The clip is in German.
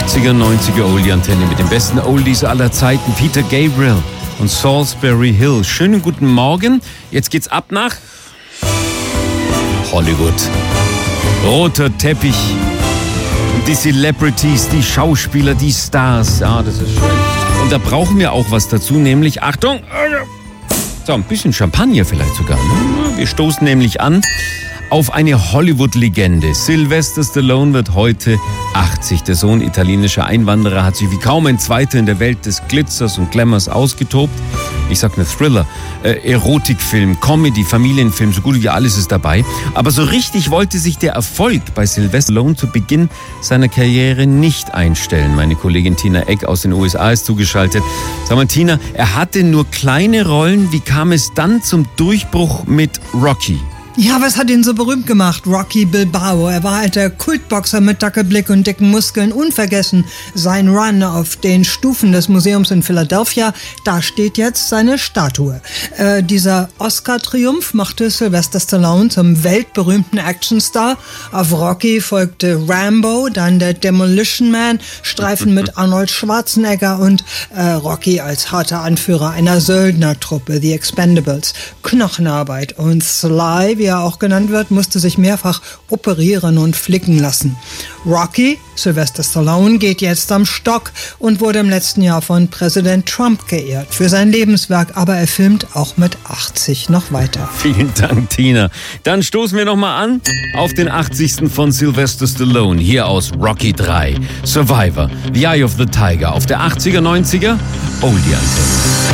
80er, 90er Oldie-Antenne mit den besten Oldies aller Zeiten. Peter Gabriel und Salisbury Hill. Schönen guten Morgen. Jetzt geht's ab nach Hollywood. Roter Teppich. Die Celebrities, die Schauspieler, die Stars. Ja, das ist schön. Und da brauchen wir auch was dazu, nämlich, Achtung, so ein bisschen Champagner vielleicht sogar. Ne? Wir stoßen nämlich an auf eine Hollywood-Legende. Sylvester Stallone wird heute 80. Der Sohn italienischer Einwanderer hat sich wie kaum ein Zweiter in der Welt des Glitzers und Glamours ausgetobt. Ich sag ne Thriller, Erotikfilm, Comedy, Familienfilm, so gut wie alles ist dabei. Aber so richtig wollte sich der Erfolg bei Sylvester Stallone zu Beginn seiner Karriere nicht einstellen. Meine Kollegin Tina Eck aus den USA ist zugeschaltet. Sag mal, Tina, er hatte nur kleine Rollen. Wie kam es dann zum Durchbruch mit Rocky? Ja, was hat ihn so berühmt gemacht? Rocky Balboa. Er war halt der Kultboxer mit Dackelblick und dicken Muskeln. Unvergessen sein Run auf den Stufen des Museums in Philadelphia. Da steht jetzt seine Statue. Dieser Oscar-Triumph machte Sylvester Stallone zum weltberühmten Actionstar. Auf Rocky folgte Rambo, dann der Demolition Man, Streifen mit Arnold Schwarzenegger und Rocky als harter Anführer einer Söldnertruppe, The Expendables. Knochenarbeit und Sly, wie er auch genannt wird, musste sich mehrfach operieren und flicken lassen. Rocky, Sylvester Stallone, geht jetzt am Stock und wurde im letzten Jahr von Präsident Trump geehrt für sein Lebenswerk, aber er filmt auch mit 80 noch weiter. Vielen Dank, Tina. Dann stoßen wir nochmal an auf den 80. von Sylvester Stallone, hier aus Rocky 3, Survivor, The Eye of the Tiger, auf der 80er, 90er Oldie-Antenne.